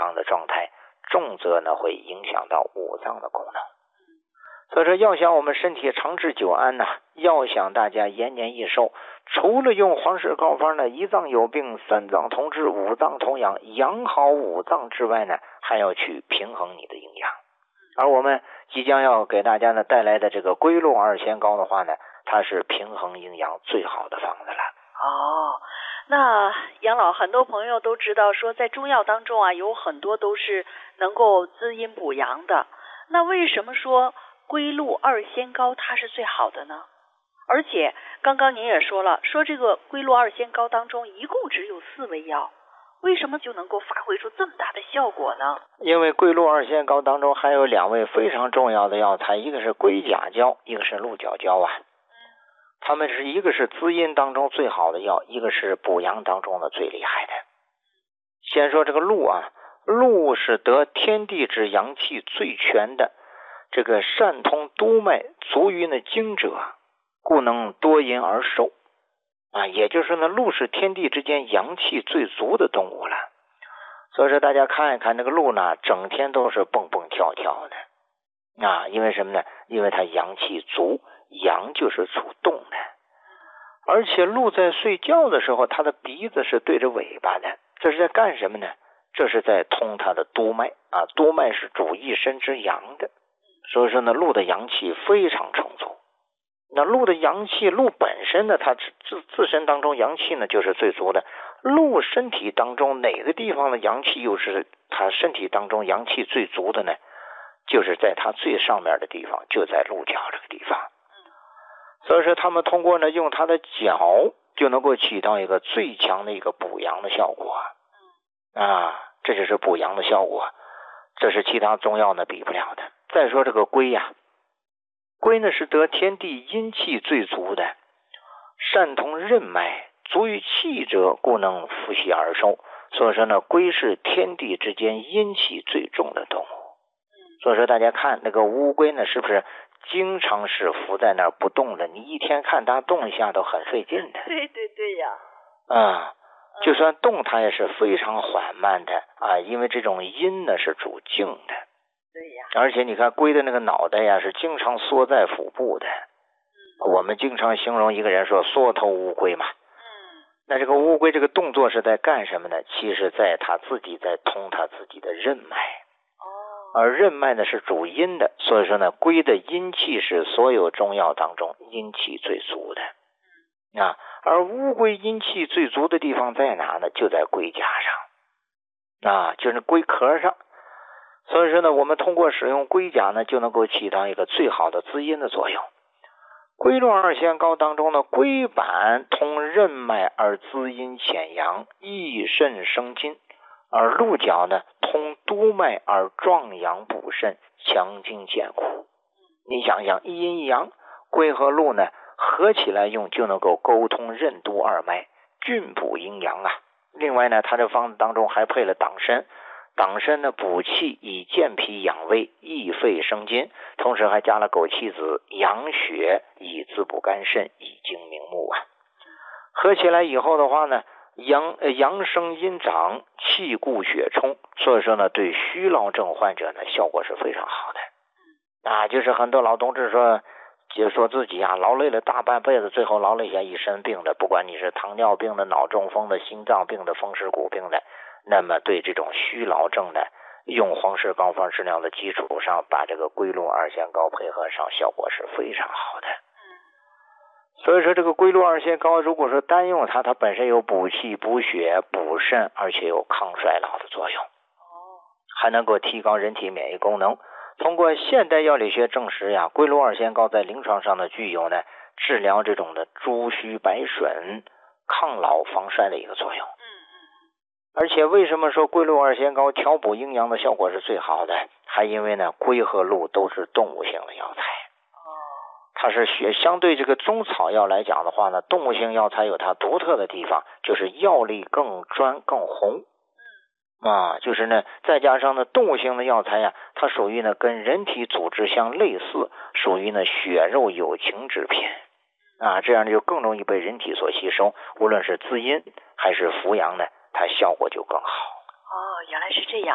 康的状态，重则呢会影响到五脏的功能。所以说要想我们身体长治久安呢，要想大家延年益寿，除了用黄氏膏方呢一脏有病三脏同治五脏同养，养好五脏之外呢，还要去平衡你的营养。而我们即将要给大家呢带来的这个龟鹿二仙膏的话呢，它是平衡营养最好的方子了。 那杨老，很多朋友都知道说在中药当中啊，有很多都是能够滋阴补阳的，那为什么说龟鹿二仙膏它是最好的呢？而且刚刚您也说了，说这个龟鹿二仙膏当中一共只有4味药，为什么就能够发挥出这么大的效果呢？ 因为龟鹿二仙膏当中还有2味非常重要的药材，一个是龟甲胶，一个是鹿角胶啊。它们是一个是滋阴当中最好的药，一个是补阳当中的最厉害的。先说这个鹿啊，鹿是得天地之阳气最全的，这个善通督脉，足于呢经者，故能多阴而寿啊。也就是呢，鹿是天地之间阳气最足的动物了。所以说大家看一看那个鹿呢，整天都是蹦蹦跳跳的啊，因为什么呢？因为它阳气足，阳就是主动的。而且鹿在睡觉的时候，它的鼻子是对着尾巴的，这是在干什么呢？这是在通它的督脉啊，督脉是主一身之阳的。所以说呢，鹿的阳气非常充足。那鹿的阳气，鹿本身呢，它自身当中阳气呢就是最足的。鹿身体当中哪个地方的阳气又是它身体当中阳气最足的呢？就是在它最上面的地方，就在鹿角这个地方。所以说他们通过呢用它的角就能够起到一个最强的一个补阳的效果啊，这就是补阳的效果，这是其他中药呢比不了的。再说这个龟呀，龟呢是得天地阴气最足的，善通任脉，足于气者，故能伏羲而寿。所以说呢，龟是天地之间阴气最重的动物。所以说大家看那个乌龟呢，是不是经常是伏在那儿不动的？你一天看它动一下都很费劲的。 对呀。 就算动它也是非常缓慢的啊，因为这种阴呢是主静的。 对呀。 而且你看龟的那个脑袋呀是经常缩在腹部的。我们经常形容一个人说缩头乌龟嘛。那这个乌龟这个动作是在干什么呢？其实在它自己在通它自己的任脉。而任脉呢是主阴的，所以说呢，龟的阴气是所有中药当中阴气最足的啊。而乌龟阴气最足的地方在哪呢？就在龟甲上啊，就是龟壳上。所以说呢，我们通过使用龟甲呢，就能够起到一个最好的滋阴的作用。龟鹿二仙膏当中呢，龟板通任脉而滋阴潜阳，益肾生津。而鹿角呢，通督脉而壮阳补肾，强筋健骨。你想想，一阴一阳，龟和鹿呢合起来用，就能够沟通任督二脉，峻补阴阳啊。另外呢，它这方子当中还配了党参，党参呢补气，以健脾养胃，益肺生津，同时还加了枸杞子，养血，以滋补肝肾，以精明目啊。合起来以后的话呢，阳生阴长，气固血充，所以说呢，对虚劳症患者呢，效果是非常好的啊。就是很多老同志说，就说自己啊劳累了大半辈子，最后劳累下一身病的，不管你是糖尿病的、脑中风的、心脏病的、风湿骨病的，那么对这种虚劳症的，用黄氏膏方治疗的基础上，把这个龟鹿二仙膏配合上，效果是非常好的。所以说这个龟鹿二仙膏如果说单用它本身有补气补血补肾，而且有抗衰老的作用，还能够提高人体免疫功能。通过现代药理学证实呀，龟鹿二仙膏在临床上呢具有呢治疗这种的诸虚百损、抗老防衰的一个作用。而且为什么说龟鹿二仙膏调补阴阳的效果是最好的？还因为呢龟和鹿都是动物性的药材。它是相对这个中草药来讲的话呢，动物性药材有它独特的地方，就是药力更专更红啊，就是呢再加上呢动物性的药材呀，它属于呢跟人体组织相类似，属于呢血肉有情之品啊，这样就更容易被人体所吸收，无论是滋阴还是扶阳呢，它效果就更好。 原来是这样。